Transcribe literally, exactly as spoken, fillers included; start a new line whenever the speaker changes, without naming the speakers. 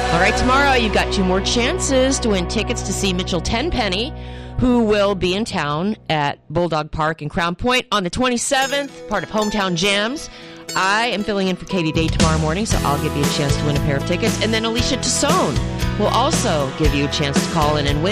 All right, tomorrow you've got two more chances to win tickets to see Mitchell Tenpenny, who will be in town at Bulldog Park in Crown Point on the twenty-seventh, part of Hometown Jams. I am filling in for Katie Day tomorrow morning, so I'll give you a chance to win a pair of tickets. And then Alicia Tassone will also give you a chance to call in and win.